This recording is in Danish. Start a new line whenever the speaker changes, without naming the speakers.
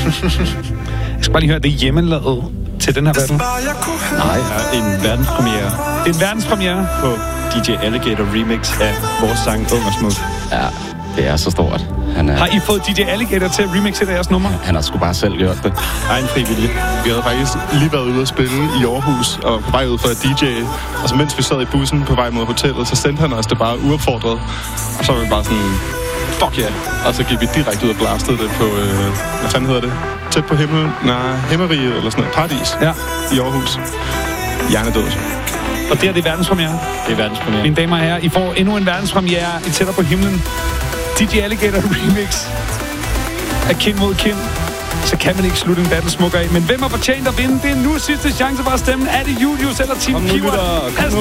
Jeg skal bare lige høre, det er hjemmelavet til den her battle.
Nej, en verdenspremiere.
Det er en verdenspremiere
på DJ Alligator remix af vores sang Ung og Smuk.
Ja, det er så stort.
Har I fået DJ Alligator til at remixe deres nummer?
Han har sgu bare selv gjort det.
Egen frivillig.
Vi havde faktisk lige været ude at spille i Aarhus, og på vej ud for at DJ. Og så mens vi sad i bussen på vej mod hotellet, så sendte han os det bare uopfordret. Og så var vi bare sådan, fuck yeah. Og så gik vi direkte ud og blastede det på, hvad fanden hedder det? Tæt på Himmeriget eller sådan noget. Paradis.
Ja.
I Aarhus. Hjernedød.
Og det er verdenspremiere.
Det er verdenspremiere.
Mine damer og herrer, I får endnu en verdenspremiere i Tættere på himlen. DJ Alligator remix af Kind mod Kind. Så kan man ikke slutte en battle smukkere af. Men hvem har fortjent at vinde? Det er nu sidste chance for at stemme. Er det Julius eller Team Kiva?